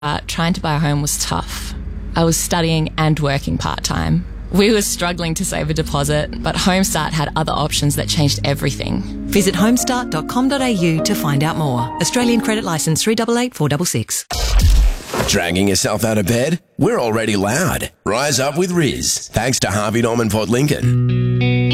Trying to buy a home was tough. I was studying and working part-time. We were struggling to save a deposit, but Homestart had other options that changed everything. Visit homestart.com.au to find out more. Australian Credit Licence 388 466. Dragging yourself out of bed? We're already loud. Rise up with Riz. Thanks to Harvey Norman Port Lincoln.